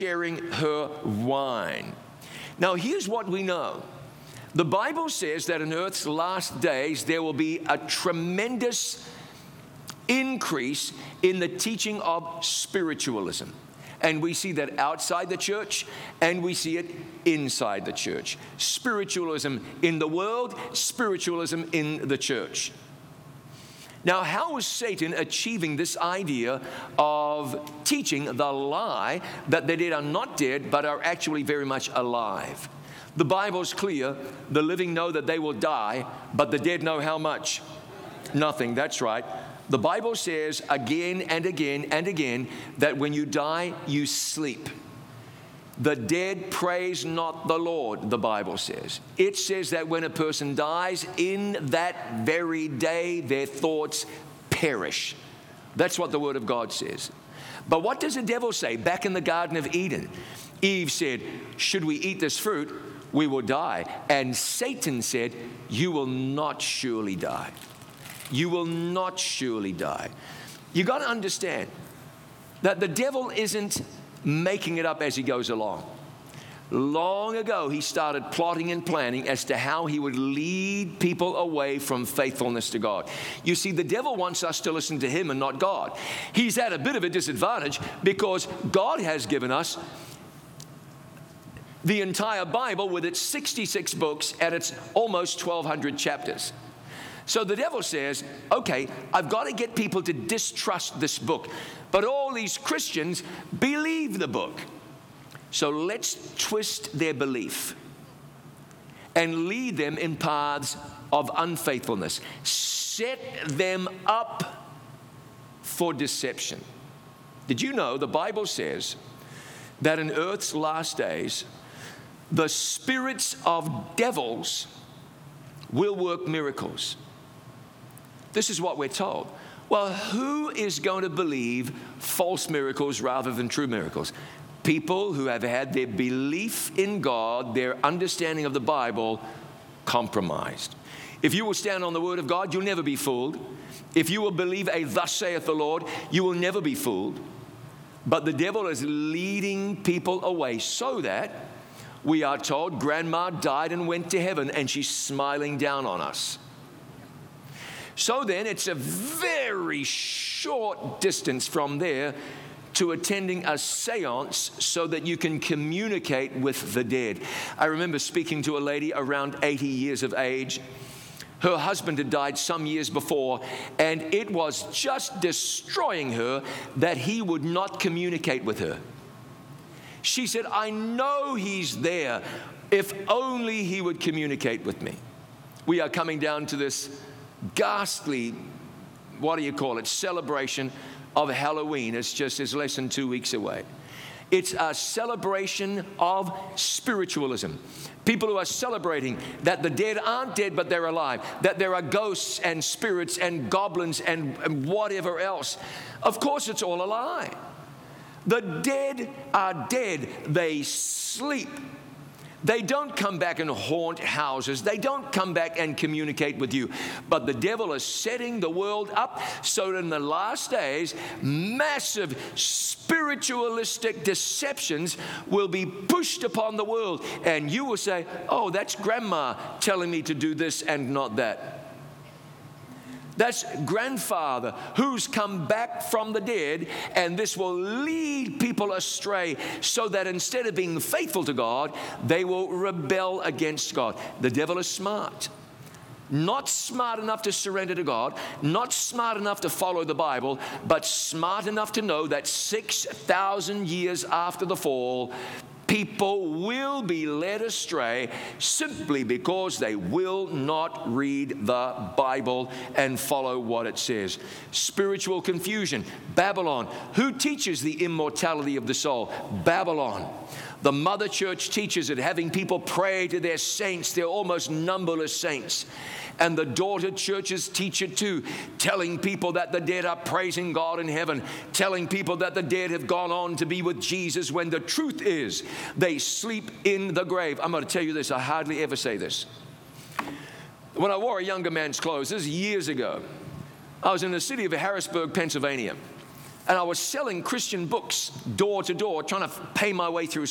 sharing her wine. Now, here's what we know. The Bible says that in earth's last days, there will be a tremendous increase in the teaching of spiritualism. And we see that outside the church, and we see it inside the church. Spiritualism in the world, spiritualism in the church. Now, how is Satan achieving this idea of teaching the lie that the dead are not dead, but are actually very much alive? The Bible's clear. The living know that they will die, but the dead know how much? Nothing. That's right. The Bible says again and again and again that when you die, you sleep. The dead praise not the Lord, the Bible says. It says that when a person dies, in that very day, their thoughts perish. That's what the Word of God says. But what does the devil say? Back in the Garden of Eden, Eve said, should we eat this fruit, we will die. And Satan said, you will not surely die. You will not surely die. You got to understand that the devil isn't making it up as he goes along. Long ago, he started plotting and planning as to how he would lead people away from faithfulness to God. You see, the devil wants us to listen to him and not God. He's at a bit of a disadvantage because God has given us the entire Bible with its 66 books and its almost 1,200 chapters. So the devil says, okay, I've got to get people to distrust this book. But all these Christians believe the book. So let's twist their belief and lead them in paths of unfaithfulness. Set them up for deception. Did you know the Bible says that in earth's last days, the spirits of devils will work miracles? This is what we're told. Well, who is going to believe false miracles rather than true miracles? People who have had their belief in God, their understanding of the Bible, compromised. If you will stand on the Word of God, you'll never be fooled. If you will believe a thus saith the Lord, you will never be fooled. But the devil is leading people away so that we are told grandma died and went to heaven and she's smiling down on us. So then it's a very short distance from there to attending a seance so that you can communicate with the dead. I remember speaking to a lady around 80 years of age. Her husband had died some years before, and it was just destroying her that he would not communicate with her. She said, I know he's there. If only he would communicate with me. We are coming down to this ghastly, celebration of Halloween. It's less than 2 weeks away. It's a celebration of spiritualism. People who are celebrating that the dead aren't dead, but they're alive. That there are ghosts and spirits and goblins and whatever else. Of course, it's all a lie. The dead are dead. They sleep. They don't come back and haunt houses. They don't come back and communicate with you. But the devil is setting the world up so that in the last days, massive spiritualistic deceptions will be pushed upon the world. And you will say, oh, that's grandma telling me to do this and not that. That's grandfather who's come back from the dead, and this will lead people astray so that instead of being faithful to God, they will rebel against God. The devil is smart. Not smart enough to surrender to God, not smart enough to follow the Bible, but smart enough to know that 6,000 years after the fall, people will be led astray simply because they will not read the Bible and follow what it says. Spiritual confusion. Babylon. Who teaches the immortality of the soul? Babylon. The mother church teaches it, having people pray to their saints, their almost numberless saints. And the daughter churches teach it too, telling people that the dead are praising God in heaven, telling people that the dead have gone on to be with Jesus, when the truth is they sleep in the grave. I'm going to tell you this, I hardly ever say this. When I wore a younger man's clothes, this is years ago, I was in the city of Harrisburg, Pennsylvania. And I was selling Christian books door to door, trying to pay my way through